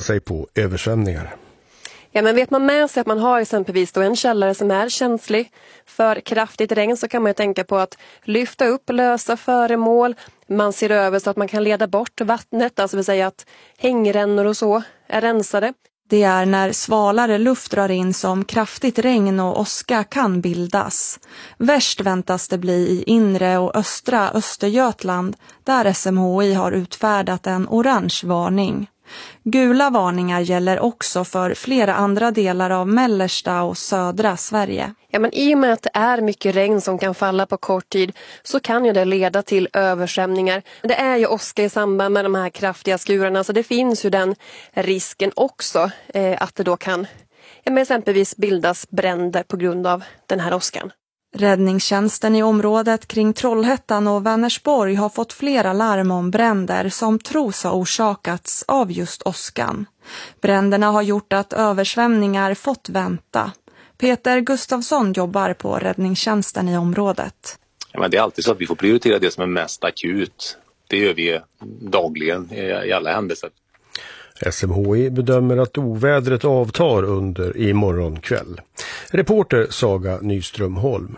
sig på översvämningar. Ja, men vet man med sig att man har exempelvis då en källare som är känslig för kraftigt regn, så kan man ju tänka på att lyfta upp lösa föremål. Man ser över så att man kan leda bort vattnet, alltså vill säga att hängrännor och så är rensade. Det är när svalare luft drar in som kraftigt regn och åska kan bildas. Värst väntas det bli i inre och östra Östergötland, där SMHI har utfärdat en orange varning. Gula varningar gäller också för flera andra delar av mellersta och södra Sverige. Ja, men i och med att det är mycket regn som kan falla på kort tid så kan ju det leda till översvämningar. Det är ju åska i samband med de här kraftiga skurarna, så det finns ju den risken också att det då kan exempelvis bildas bränder på grund av den här åskan. Räddningstjänsten i området kring Trollhättan och Vänersborg har fått flera larm om bränder som tros ha orsakats av just åskan. Bränderna har gjort att översvämningar fått vänta. Peter Gustafsson jobbar på räddningstjänsten i området. Ja, men det är alltid så att vi får prioritera det som är mest akut. Det gör vi dagligen i alla händelser. SMHI bedömer att ovädret avtar under imorgon kväll. Reporter Saga Nyström-Holm.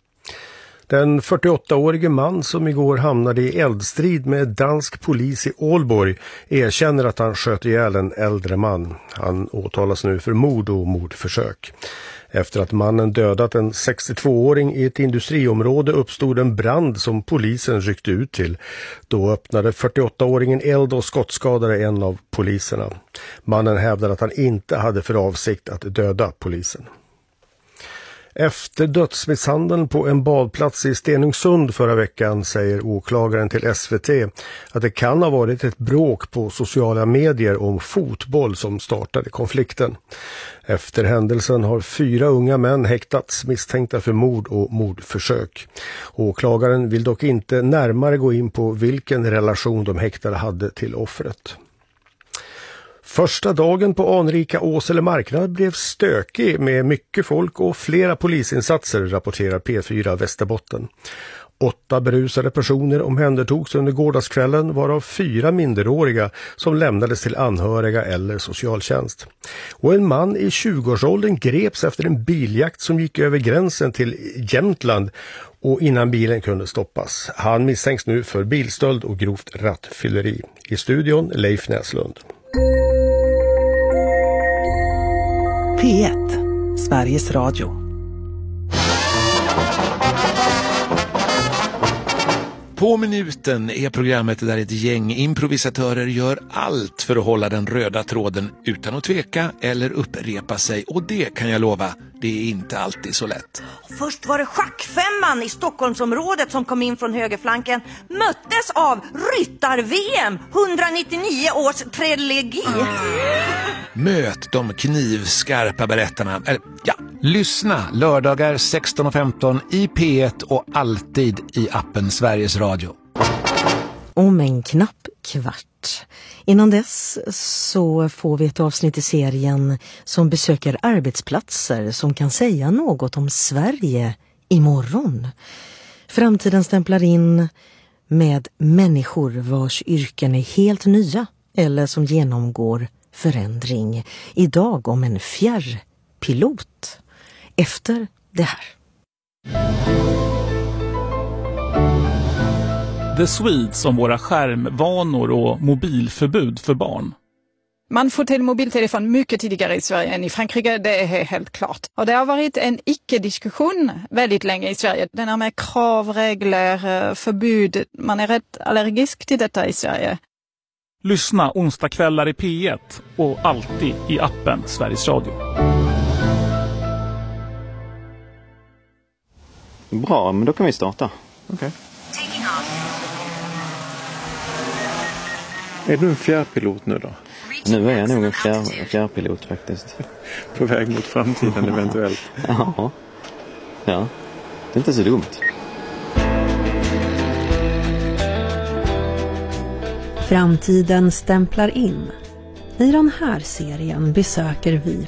Den 48-årige man som igår hamnade i eldstrid med dansk polis i Ålborg erkänner att han sköt ihjäl en äldre man. Han åtalas nu för mord och mordförsök. Efter att mannen dödat en 62-åring i ett industriområde uppstod en brand som polisen ryckte ut till. Då öppnade 48-åringen eld och skottskadade en av poliserna. Mannen hävdade att han inte hade för avsikt att döda polisen. Efter dödsmisshandeln på en badplats i Stenungsund förra veckan säger åklagaren till SVT att det kan ha varit ett bråk på sociala medier om fotboll som startade konflikten. Efter händelsen har 4 unga män häktats misstänkta för mord och mordförsök. Åklagaren vill dock inte närmare gå in på vilken relation de häktade hade till offret. Första dagen på anrika Åsele marknad blev stökig med mycket folk och flera polisinsatser, rapporterar P4 Västerbotten. 8 berusade personer omhändertogs under gårdagskvällen, varav 4 minderåriga som lämnades till anhöriga eller socialtjänst. Och en man i 20-årsåldern greps efter en biljakt som gick över gränsen till Jämtland och innan bilen kunde stoppas. Han misstänks nu för bilstöld och grovt rattfylleri. I studion Leif Näslund. P1, Sveriges Radio. På minuten är programmet där ett gäng improvisatörer gör allt för att hålla den röda tråden utan att tveka eller upprepa sig. Och det kan jag lova, det är inte alltid så lätt. Först var det schackfemman i Stockholmsområdet som kom in från högerflanken. Möttes av ryttar-VM, 199 års trilogi. Möt de knivskarpa berättarna. Lyssna lördagar 16:15 i P1 och alltid i appen Sveriges Radio. Om en knapp kvart. Innan dess så får vi ett avsnitt i serien som besöker arbetsplatser som kan säga något om Sverige imorgon. Framtiden stämplar in med människor vars yrken är helt nya eller som genomgår förändring. Idag om en fjärrpilot. Efter det här. The Swedes om våra skärmvanor och mobilförbud för barn. Man får till mobiltelefon mycket tidigare i Sverige än i Frankrike, det är helt klart. Och det har varit en icke-diskussion väldigt länge i Sverige. Den är med krav, regler, förbud. Man är rätt allergisk till detta i Sverige. Lyssna onsdagskvällar i P1 och alltid i appen Sveriges Radio. Bra, men då kan vi starta. Okej. Okay. Är du en fjärrpilot nu då? Nu är jag nog en fjärrpilot faktiskt. På väg mot framtiden eventuellt. Ja, det är inte så dumt. Framtiden stämplar in. I den här serien besöker vi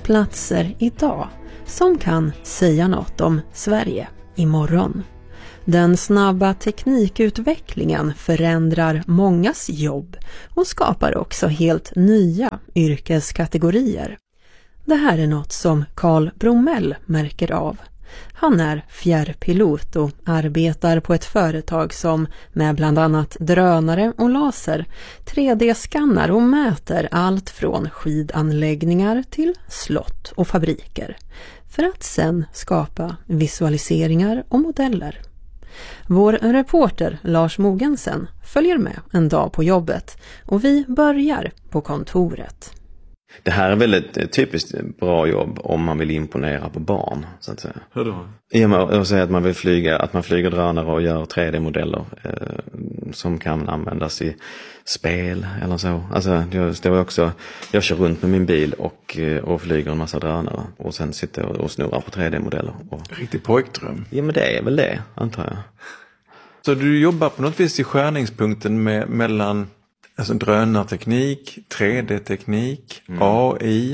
arbetsplatser idag som kan säga något om Sverige imorgon. Den snabba teknikutvecklingen förändrar mångas jobb och skapar också helt nya yrkeskategorier. Det här är något som Carl Bromell märker av. Han är fjärrpilot och arbetar på ett företag som med bland annat drönare och laser 3D-skannar och mäter allt från skidanläggningar till slott och fabriker för att sen skapa visualiseringar och modeller. Vår reporter Lars Mogensen följer med en dag på jobbet och vi börjar på kontoret. Det här är väldigt typiskt bra jobb om man vill imponera på barn, så att säga. Hur då? Jag säger att man vill flyger drönare och gör 3D-modeller som kan användas i spel eller så. Alltså jag kör runt med min bil och flyger en massa drönare och sen sitter och snurrar på 3D-modeller. Riktig pojkdröm. Ja, men det är väl det, antar jag. Så du jobbar på något vis i skärningspunkten mellan alltså drönarteknik, 3D-teknik, AI,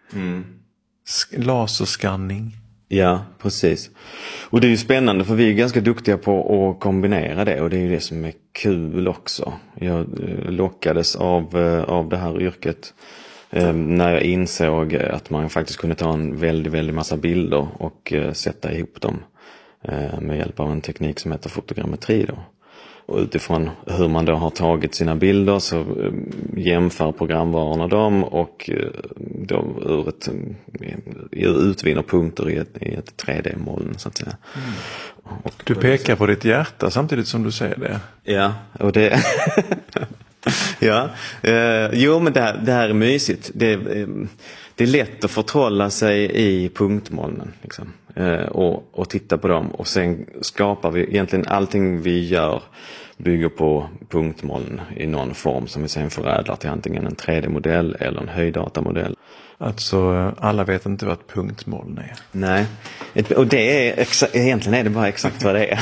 laserskanning. Ja, precis. Och det är ju spännande för vi är ganska duktiga på att kombinera det och det är ju det som är kul också. Jag lockades av det här yrket när jag insåg att man faktiskt kunde ta en väldigt massa bilder och sätta ihop dem med hjälp av en teknik som heter fotogrammetri då. Och utifrån hur man då har tagit sina bilder så jämför programvarorna dem och då utvinner punkter i ett 3D-moln så att säga. Och du pekar på ditt hjärta samtidigt som du säger det. Ja, och det... ja, jo men det här är mysigt. Det är lätt att förtrolla sig i punktmolnen liksom. Och titta på dem och sen skapar vi egentligen allting vi gör bygger på punktmoln i någon form som vi sen förädlar till antingen en 3D-modell eller en höjdatamodell. Alltså alla vet inte vad ett punktmoln är. Nej, och det är egentligen är det bara exakt vad det är.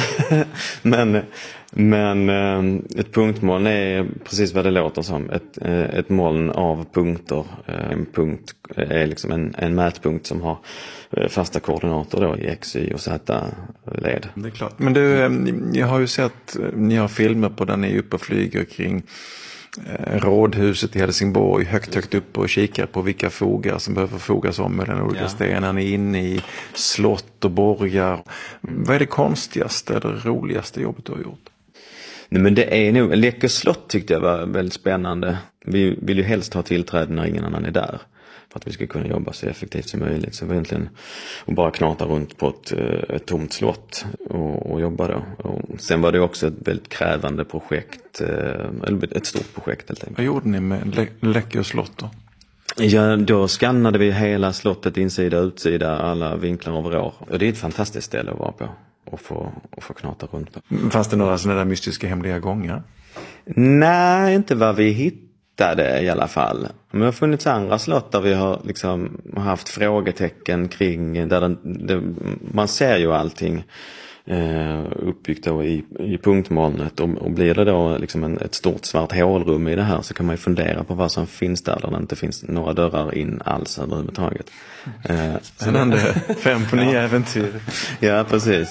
Men ett punktmoln är precis vad det låter som. Ett moln av punkter. En punkt är liksom en mätpunkt som har fasta koordinater då i X, Y och Z-led. Det är klart. Men jag har ju sett, ni har filmer på där ni är uppe och flyger kring rådhuset i Helsingborg högt upp och kikar på vilka fogar som behöver fogas om med den olika stenen. Ni är inne i slott och borgar. Vad är det konstigaste eller roligaste jobbet du har gjort? Nej, men det är nog, Läckö slott tyckte jag var väldigt spännande. Vi vill ju helst ha tillträde när ingen annan är där. För att vi ska kunna jobba så effektivt som möjligt. Så vi egentligen och bara knata runt på ett tomt slott och jobba då. Och sen var det också ett väldigt krävande projekt. Ett stort projekt helt enkelt. Vad gjorde ni med Läckö slott då? Ja, då skannade vi hela slottet insida och utsida, alla vinklar och vrår. Och det är ett fantastiskt ställe att vara på. Och få knata runt på. Fanns det några sådana där mystiska hemliga gångar? Nej, inte vad vi hittade i alla fall. Men det har funnits andra slott där vi har liksom haft frågetecken kring där man ser ju allting uppbyggt då i punktmolnet och blir det då liksom ett stort svart hålrum i det här så kan man ju fundera på vad som finns där det inte finns några dörrar in alls överhuvudtaget. Spännande, 5 på 9 äventyr. Ja, precis.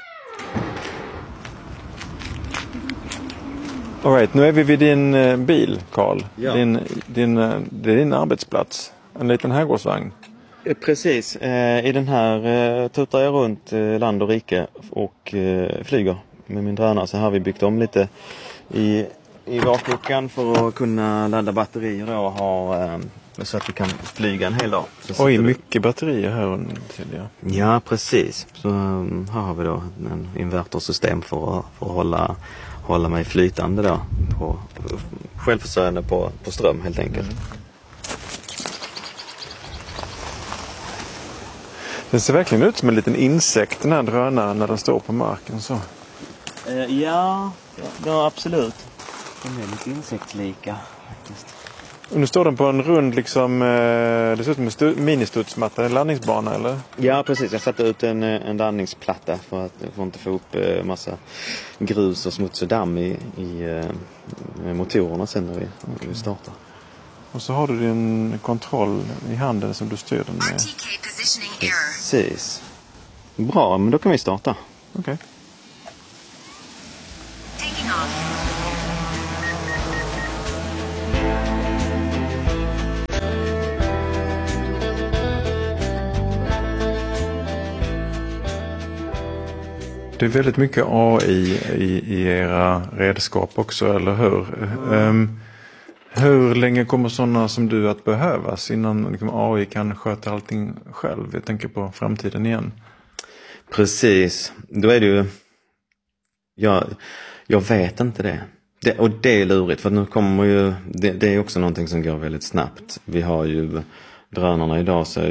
All right, nu är vi vid din bil, Carl. Ja. Det är din arbetsplats. En liten herrgårdsvagn. Precis. I den här tutar jag runt land och rike och flyger med min drönare. Så här har vi byggt om lite i bakluckan för att kunna ladda batterier då och ha så att vi kan flyga en hel dag. Oj, mycket batterier här under. Ja, precis. Så här har vi då en invertersystem för att hålla mig flytande då självförsörjande på ström helt enkelt. Det ser verkligen ut som en liten insekt den här drönaren när den står på marken så. Ja, absolut. De är lite insektslika faktiskt. Och nu står den på en rund liksom, det ser ut som en ministudsmatta, en landningsbana eller? Ja, precis. Jag satte ut en landningsplatta för att inte få upp massa grus och smuts och damm i motorerna sen när vi startar. Och så har du din kontroll i handen som du styr den med. Precis. Bra, men då kan vi starta. Okej. Det är väldigt mycket AI i era redskap också, eller hur? Hur länge kommer sådana som du att behövas innan liksom, AI kan sköta allting själv? Jag tänker på framtiden igen. Precis, då är det ju... Jag vet inte det. Och det är lurigt, för nu kommer ju... Det är också någonting som går väldigt snabbt. Vi har ju... Drönarna idag så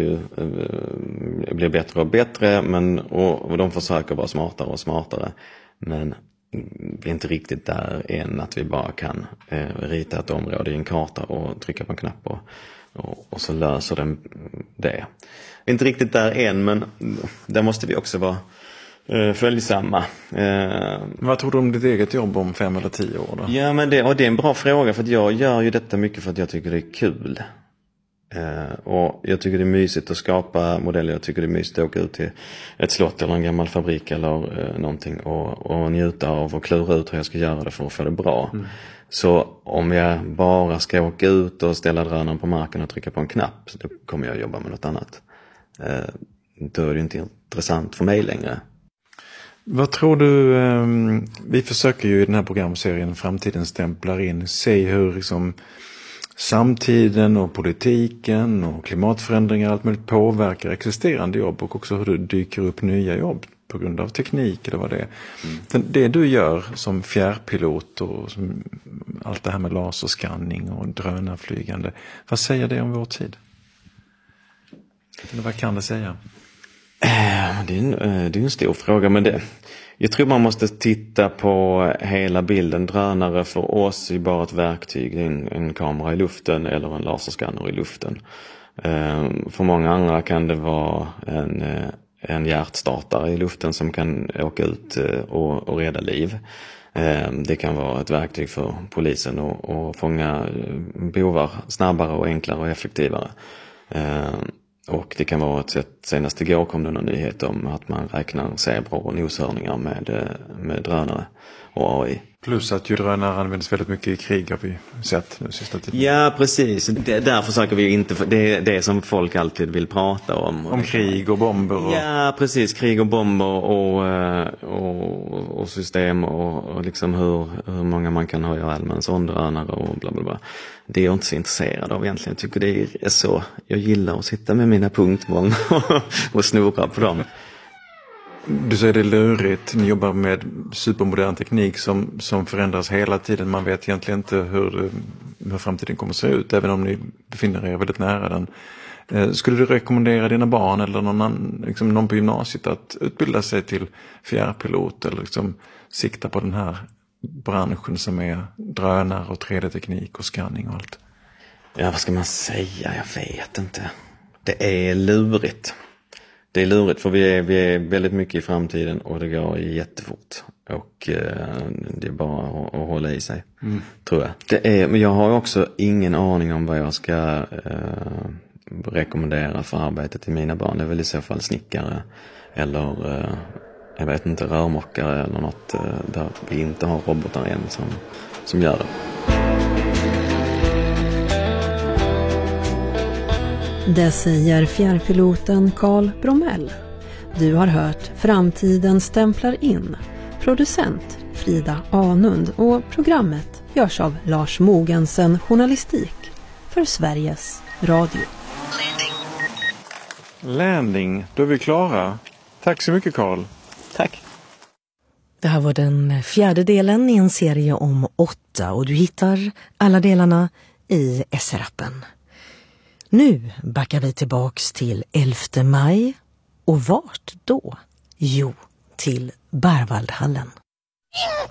blir bättre och bättre, och de försöker vara smartare och smartare. Men vi är inte riktigt där än att vi bara kan rita ett område i en karta och trycka på en knapp och så löser den det. Vi är inte riktigt där än, men där måste vi också vara följsamma. Vad tror du om ditt eget jobb om 5 eller 10 år då? Ja, men det är en bra fråga, för att jag gör ju detta mycket för att jag tycker det är kul. Och jag tycker det är mysigt att skapa modeller. Jag tycker det är mysigt att åka ut till ett slott eller en gammal fabrik eller någonting och njuta av och klura ut hur jag ska göra det för att få det bra. Så om jag bara ska åka ut och ställa drönaren på marken och trycka på en knapp, så då kommer jag jobba med något annat. Då är det inte intressant för mig längre. Vad tror du, vi försöker ju i den här programserien Framtiden stämplar in, se hur liksom samtiden och politiken och klimatförändringar allt möjligt påverkar existerande jobb, och också hur det dyker upp nya jobb på grund av teknik eller vad det är. Det du gör som fjärrpilot och som allt det här med laserskanning och drönarflygande, vad säger det om vår tid? Eller vad kan det säga? Det är en stor fråga, men jag tror man måste titta på hela bilden. Drönare för oss är bara ett verktyg, en kamera i luften eller en laserskanner i luften. För många andra kan det vara en hjärtstartare i luften som kan åka ut och rädda liv. Det kan vara ett verktyg för polisen att fånga bovar snabbare och enklare och effektivare. Och det kan vara ett sätt, senast igår kom det någon nyhet om att man räknar zebror och noshörningar med drönare och AI. Plus att ju drönare används väldigt mycket i krig, har vi sett nu sista tiden. Ja, precis. Där försöker vi inte, det är det som folk alltid vill prata om. Om krig och bomber. Ja, precis. Krig och bomber och system och liksom hur många man kan ha ihjäl med en sån drönare och bla bla bla. Det är jag inte så intresserad av egentligen. Jag tycker det är så. Jag gillar att sitta med mina punktmål och snurra på dem. Du säger det är lurigt. Ni jobbar med supermodern teknik som förändras hela tiden. Man vet egentligen inte hur framtiden kommer att se ut, även om ni befinner er väldigt nära den. Skulle du rekommendera dina barn eller någon på gymnasiet att utbilda sig till fjärrpilot eller liksom sikta på den här branschen som är drönare och 3D-teknik och scanning och allt? Ja, vad ska man säga? Jag vet inte. Det är lurigt. Det är lurigt, för vi är väldigt mycket i framtiden och det går jättefort. Och det är bara att hålla i sig, tror jag. Men jag har också ingen aning om vad jag ska rekommendera för arbetet till mina barn. Det är väl i så fall snickare eller jag vet inte, rörmokare eller något där vi inte har robotar än som gör det. Det säger fjärrpiloten Carl Bromell. Du har hört Framtiden stämplar in. Producent Frida Anund och programmet görs av Lars Mogensen Journalistik för Sveriges Radio. Landing, då är vi klara. Tack så mycket, Carl. Tack. Det här var den 4:e delen i en serie om 8 och du hittar alla delarna i SR-appen. Nu backar vi tillbaks till 11 maj och vart då? Jo, till Berwaldhallen.